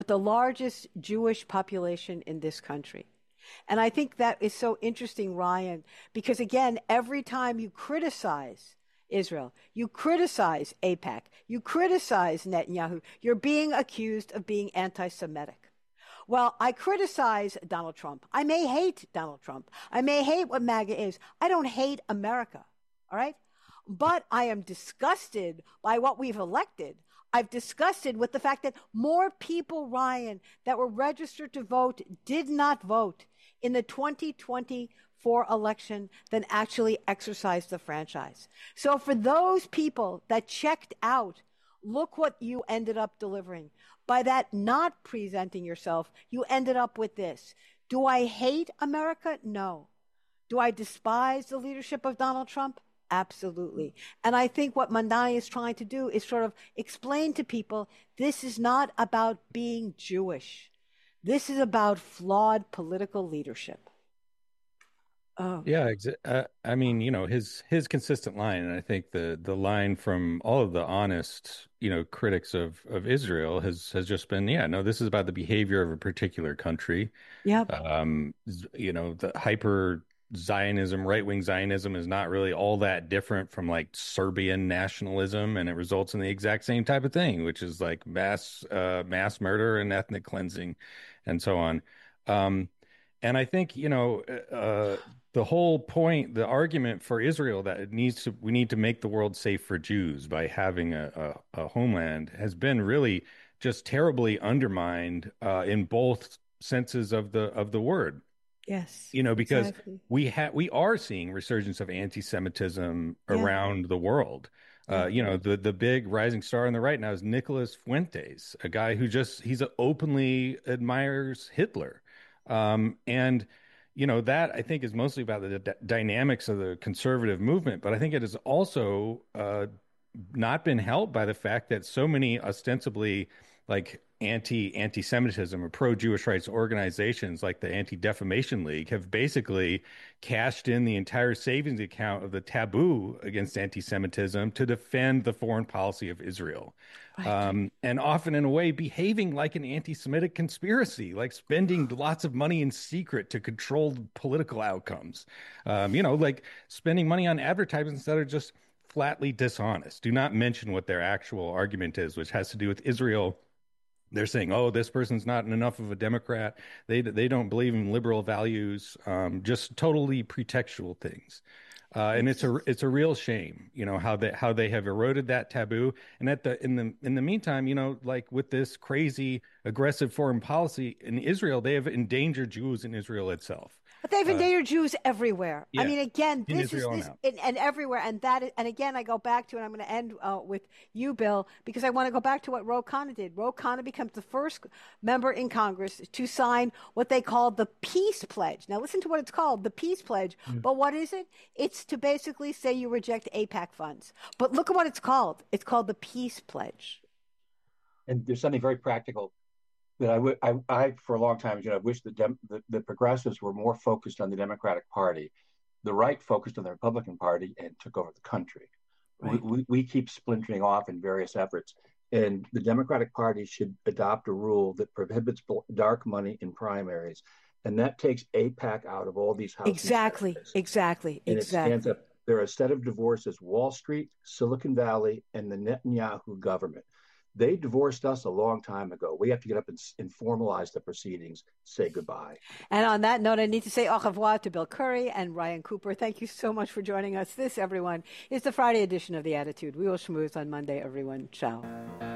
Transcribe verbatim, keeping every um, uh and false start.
the largest Jewish population in this country. And I think that is so interesting, Ryan, because again, every time you criticize Israel, you criticize AIPAC, you criticize Netanyahu, you're being accused of being anti-Semitic. Well, I criticize Donald Trump. I may hate Donald Trump. I may hate what MAGA is. I don't hate America. All right? But I am disgusted by what we've elected. I've disgusted with the fact that more people, Ryan, that were registered to vote did not vote in the twenty twenty-four election than actually exercised the franchise. So for those people that checked out, look what you ended up delivering. By that not presenting yourself, you ended up with this. Do I hate America? No. Do I despise the leadership of Donald Trump? Absolutely. And I think what Mamdani is trying to do is sort of explain to people, this is not about being Jewish. This is about flawed political leadership. Oh. Yeah, exa- uh, I mean, you know, his his consistent line, and I think the the line from all of the honest, you know, critics of of Israel has has just been, yeah, no, this is about the behavior of a particular country. Yep. Um, you know, the hyper Zionism, right wing Zionism is not really all that different from like Serbian nationalism, and it results in the exact same type of thing, which is like mass uh, mass murder and ethnic cleansing, and so on. Um, and I think, you know, uh, the whole point, the argument for Israel that it needs to, we need to make the world safe for Jews by having a, a, a homeland has been really just terribly undermined uh, in both senses of the of the word. Yes, You know, because exactly. we have we are seeing resurgence of anti-Semitism Yeah. around the world. Uh, Yeah. you know, the the big rising star on the right now is Nicholas Fuentes, a guy who just he's a openly admires Hitler. Um, and you know, that I think is mostly about the d dynamics of the conservative movement, but I think it has also uh, not been helped by the fact that so many ostensibly like anti anti-Semitism or pro-Jewish rights organizations like the Anti-Defamation League have basically cashed in the entire savings account of the taboo against anti-Semitism to defend the foreign policy of Israel. Right. Um, and often in a way behaving like an anti-Semitic conspiracy, like spending lots of money in secret to control political outcomes. Um, you know, like spending money on advertisements that are just flatly dishonest. Do not mention what their actual argument is, which has to do with Israel. They're saying, "Oh, this person's not enough of a Democrat. They they don't believe in liberal values." Um, just totally pretextual things, uh, and it's a It's, it's a real shame, you know, how they how they have eroded that taboo. And at the in the in the meantime, you know, like with this crazy aggressive foreign policy in Israel, they have endangered Jews in Israel itself. but they've Uh, endangered Jews everywhere. I yeah, mean, again, in this is Israel and this out. and, and everywhere, and that, is, and again, I go back to, and I'm going to end uh, with you, Bill, because I want to go back to what Ro Khanna did. Ro Khanna becomes the first member in Congress to sign what they call the Peace Pledge. Now, listen to what it's called, the Peace Pledge. Mm. But what is it? It's to basically say you reject AIPAC funds. But look at what it's called. It's called the Peace Pledge. And there's something very practical that I would, I, I, for a long time, you know, I wish the, Dem- the the progressives were more focused on the Democratic Party. The right focused on the Republican Party and took over the country. We, Right. we, we keep splintering off in various efforts. And the Democratic Party should adopt a rule that prohibits dark money in primaries. And that takes AIPAC out of all these House Exactly. mandates. Exactly. And it stands Exactly. up. There are a set of divorces: Wall Street, Silicon Valley, and the Netanyahu government. They divorced us a long time ago. We have to get up and, and formalize the proceedings, say goodbye. And on that note, I need to say au revoir to Bill Curry and Ryan Cooper. Thank you so much for joining us. This, everyone, is the Friday edition of The Attitude. We will schmooze on Monday, everyone. Ciao.